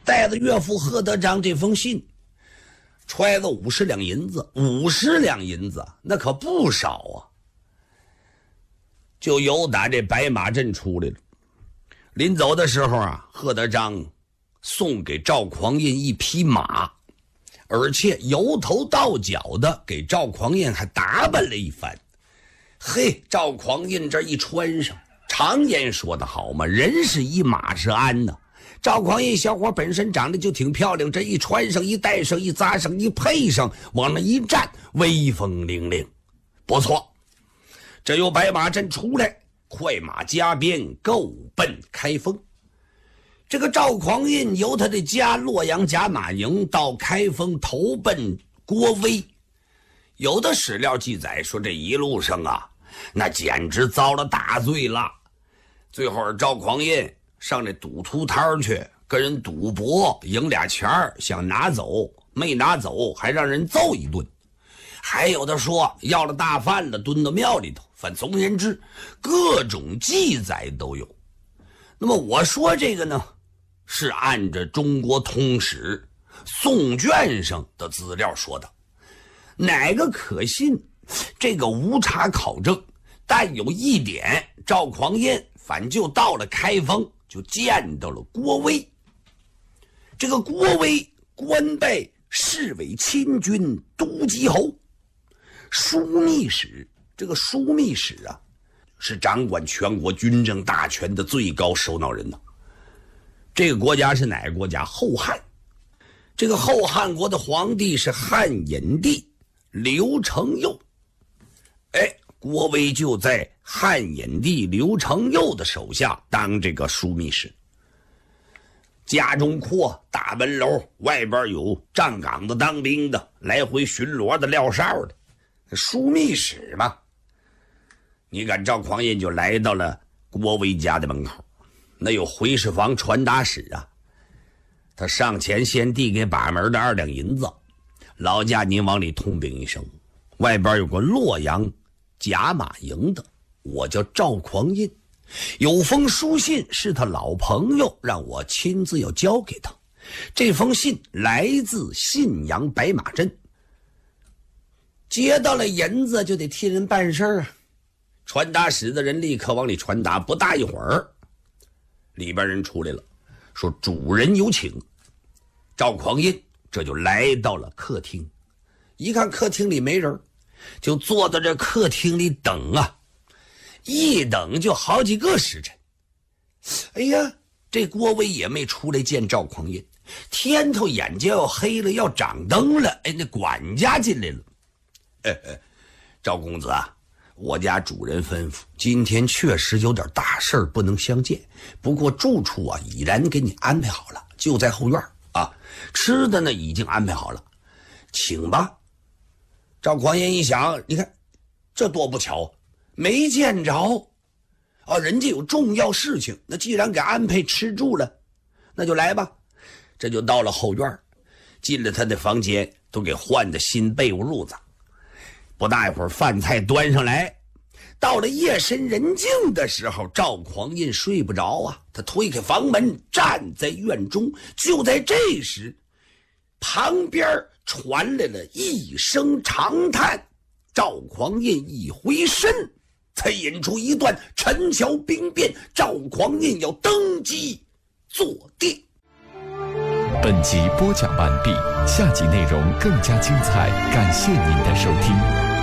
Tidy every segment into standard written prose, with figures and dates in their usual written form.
带着岳父贺德章这封信，揣着50两银子，50两银子那可不少啊。就由打这白马镇出来了。临走的时候啊，贺德章送给赵匡胤一匹马，而且由头到脚的给赵匡胤还打扮了一番。嘿，赵匡胤这一穿上，常言说得好嘛，人是衣马是鞍呢。赵匡胤小伙本身长得就挺漂亮，这一穿上一戴上一扎上一配上，往那一站，威风凛凛，不错。这由白马镇出来，快马加鞭，够奔开封。这个赵匡胤由他的家洛阳甲马营到开封投奔郭威。有的史料记载说，这一路上啊，那简直遭了大罪了。最后赵匡胤上这赌徒摊去跟人赌博，赢俩钱儿，想拿走没拿走，还让人揍一顿。还有的说要了大饭了，蹲到庙里头。反总而言之，各种记载都有。那么我说这个呢，是按着中国通史宋卷上的资料说的，哪个可信，这个无查考证。但有一点，赵匡胤反就到了开封，就见到了郭威。这个郭威官拜侍卫亲军都缉侯、枢密使。这个枢密使啊，是掌管全国军政大权的最高首脑人呢。这个国家是哪个国家？后汉。这个后汉国的皇帝是汉隐帝刘承佑。郭威就在汉隐帝刘承佑的手下当这个枢密使。家中阔，大门楼，外边有站岗的当兵的，来回巡逻的撂哨的，枢密使嘛。你看赵匡胤就来到了郭威家的门口，那有回事房传达使啊，他上前先递给把门的2两银子，老家您往里通禀一声，外边有个洛阳甲马营的，我叫赵匡胤，有封书信是他老朋友让我亲自要交给他，这封信来自信阳白马镇。接到了银子就得替人办事啊，传达使的人立刻往里传达，不大一会儿，里边人出来了，说主人有请。赵匡胤这就来到了客厅，一看客厅里没人，就坐在这客厅里等啊，一等就好几个时辰。哎呀，这郭威也没出来见赵匡胤，天头眼睛要黑了，要掌灯了。那管家进来了。赵公子啊，我家主人吩咐，今天确实有点大事儿，不能相见。不过住处啊，已然给你安排好了，就在后院啊。吃的呢，已经安排好了，请吧。赵匡胤一想，你看，这多不巧，没见着啊，人家有重要事情。那既然给安排吃住了，那就来吧。这就到了后院，进了他的房间，都给换的新被窝褥子。不大一会儿，饭菜端上来。到了夜深人静的时候，赵匡胤睡不着啊，他推开房门，站在院中。就在这时，旁边传来了一声长叹。赵匡胤一回身，才引出一段陈桥兵变，赵匡胤要登基坐殿。 本集播讲完毕，下集内容更加精彩，感谢您的收听。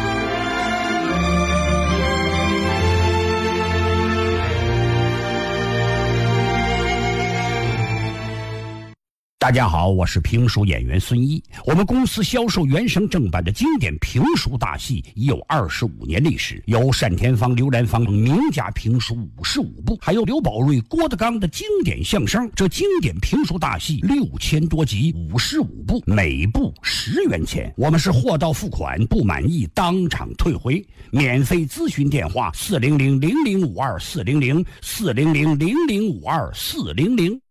大家好，我是评书演员孙一。我们公司销售原声正版的经典评书大戏已有25年历史，有单田芳、刘兰芳名家评书55部，还有刘宝瑞、郭德纲的经典相声。这经典评书大戏6000多集，55部，每部10元钱。我们是货到付款，不满意当场退回。免费咨询电话：400-0052-400，400-0052-400。